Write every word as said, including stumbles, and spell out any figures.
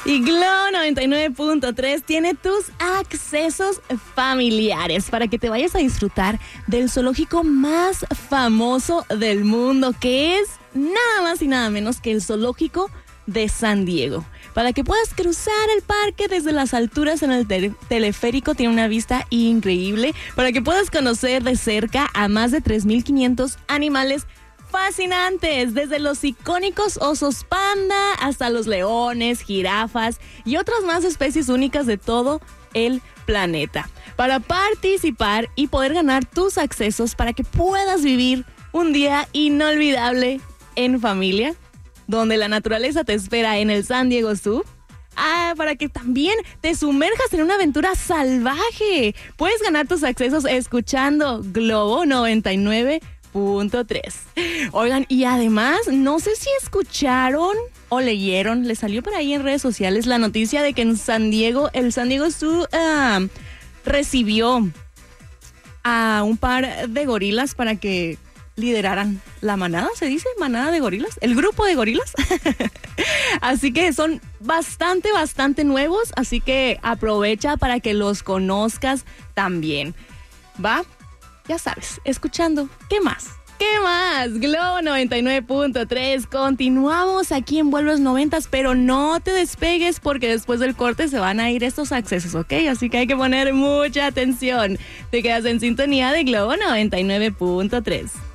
Y Globo noventa y nueve punto tres tiene tus accesos familiares para que te vayas a disfrutar del zoológico más famoso del mundo, que es nada más y nada menos que el zoológico de San Diego. Para que puedas cruzar el parque desde las alturas en el te- teleférico, tiene una vista increíble, para que puedas conocer de cerca a más de tres mil quinientos animales fascinantes, desde los icónicos osos panda hasta los leones, jirafas y otras más especies únicas de todo el planeta. Para participar y poder ganar tus accesos para que puedas vivir un día inolvidable en familia, donde la naturaleza te espera en el San Diego Zoo. Ah, para que también te sumerjas en una aventura salvaje. Puedes ganar tus accesos escuchando Globo noventa y nueve punto tres. Oigan, y además, no sé si escucharon o leyeron, les salió por ahí en redes sociales la noticia de que en San Diego, el San Diego Zoo uh, recibió a un par de gorilas para que lideraran la manada, ¿se dice? ¿Manada de gorilas? ¿El grupo de gorilas? Así que son bastante, bastante nuevos, así que aprovecha para que los conozcas también, ¿va? Ya sabes, escuchando, ¿qué más? ¿Qué más? Globo noventa y nueve punto tres, continuamos aquí en Vuelves Noventas, pero no te despegues porque después del corte se van a ir estos accesos, ¿ok? Así que hay que poner mucha atención. Te quedas en sintonía de Globo noventa y nueve punto tres.